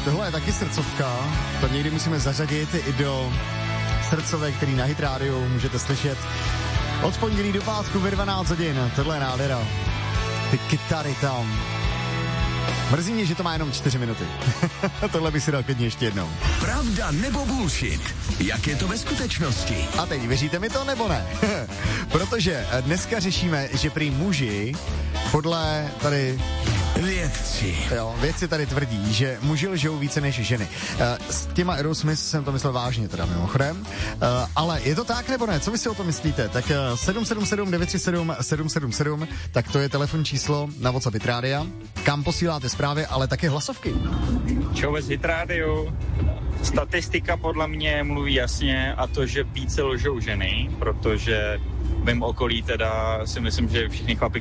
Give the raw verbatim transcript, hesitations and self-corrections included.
tohle je taky srdcovka, to někdy musíme zařadit i do srdcovek, který na Hit Radio můžete slyšet od pondělí do pátku ve dvanáct hodin. Tohle je nádhera. Ty kytary tam. Mrzí mě, že to má jenom čtyři minuty. Tohle bych si dal klidně ještě jednou. Pravda nebo bullshit? Jak je to ve skutečnosti? A teď věříte mi to nebo ne? Protože dneska řešíme, že prý muži podle tady... Vědci. Jo, vědci tady tvrdí, že muži lžou více než ženy. S těma Aerosmith jsem to myslel vážně teda mimochodem. Ale je to tak nebo ne? Co vy si o to myslíte? Tak sedm sedm sedm devět tři sedm sedm sedm sedm, tak to je telefonní číslo na WhatsApp Hit Rádia, kam posíláte zprávy, ale také hlasovky. Čau z Hit Radio. Statistika podle mě mluví jasně a to, že více lžou ženy, protože v mém okolí teda si myslím, že všichni chlapi,